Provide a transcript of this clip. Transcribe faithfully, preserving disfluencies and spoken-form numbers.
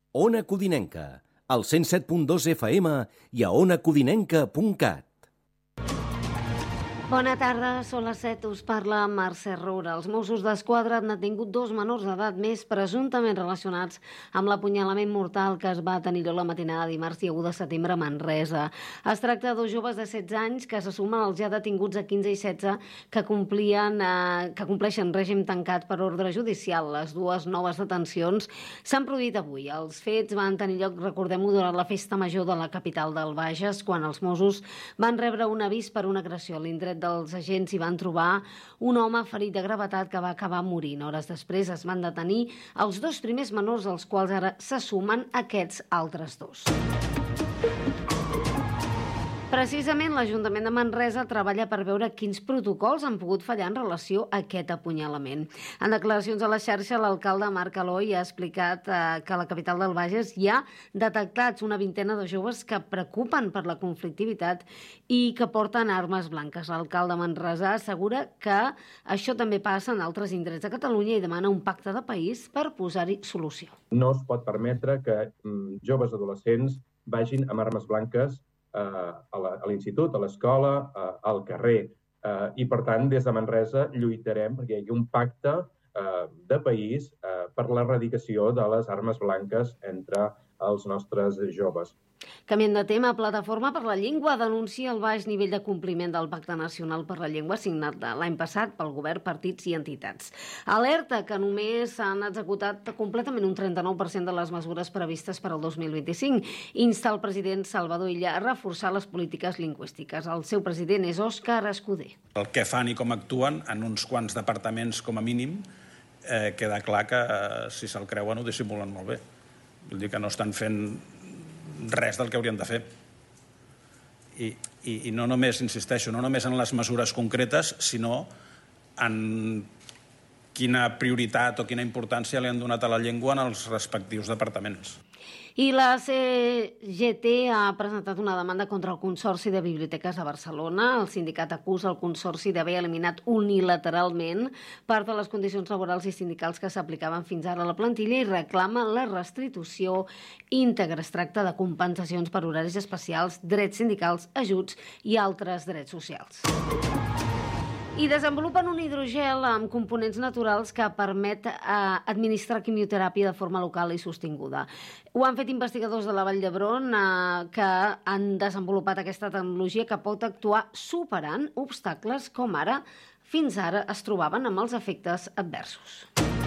Ona Codinenca, al cent set punt dos F M i a ona codinenca punt cat. Bona tarda, són les set, us parla Mercè Roura. Els Mossos d'Esquadra han detingut dos menors d'edat més presumptament relacionats amb l'apunyalament mortal que es va tenir la matinada de dimarts dia u de setembre a Manresa. Es tracta de dos joves de setze anys que se sumen als ja detinguts a quinze i setze que, complien, eh, que compleixen règim tancat per ordre judicial. Les dues noves detencions s'han produït avui. Els fets van tenir lloc, recordem-ho, durant la festa major de la capital del Bages, quan els Mossos van rebre un avís per una agressió a l'indret dels agents hi van trobar un home ferit de gravetat que va acabar morint. Hores després es van detenir els dos primers menors, als quals ara se sumen aquests altres dos. Precisament l'Ajuntament de Manresa treballa per veure quins protocols han pogut fallar en relació a aquest apunyalament. En declaracions a la xarxa, l'alcalde Marc Aloi ha explicat eh, que a la capital del Bages hi ha detectats una vintena de joves que preocupen per la conflictivitat i que porten armes blanques. L'alcalde manresà assegura que això també passa en altres indrets de Catalunya i demana un pacte de país per posar-hi solució. No es pot permetre que mm, joves adolescents vagin amb armes blanques a l'institut, a l'escola, al carrer. I, per tant, des de Manresa lluitarem perquè hi hagi un pacte de país per l'erradicació de les armes blanques entre els nostres joves. Canviant de tema, Plataforma per la Llengua denuncia el baix nivell de compliment del Pacte Nacional per la Llengua signat l'any passat pel govern, partits i entitats. Alerta que només s'han executat completament un trenta-nou per cent de les mesures previstes per al dos mil vint-i-cinc. Insta el president Salvador Illa a reforçar les polítiques lingüístiques. El seu president és Òscar Escudé. El que fan i com actuen en uns quants departaments com a mínim eh, queda clar que eh, si se'l creuen ho dissimulen molt bé. Vull dir que no estan fent res del que haurien de fer. I, i, i no només, insisteixo, no només en les mesures concretes, sinó en quina prioritat o quina importància li han donat a la llengua en els respectius departaments. I la C G T ha presentat una demanda contra el Consorci de Biblioteques de Barcelona. El sindicat acusa el Consorci d'haver eliminat unilateralment part de les condicions laborals i sindicals que s'aplicaven fins ara a la plantilla i reclama la restitució íntegra. Es tracta de compensacions per horaris especials, drets sindicals, ajuts i altres drets socials. I desenvolupen un hidrogel amb components naturals que permet eh, administrar quimioteràpia de forma local i sostinguda. Ho han fet investigadors de la Vall d'Hebron eh, que han desenvolupat aquesta tecnologia que pot actuar superant obstacles com ara fins ara es trobaven amb els efectes adversos.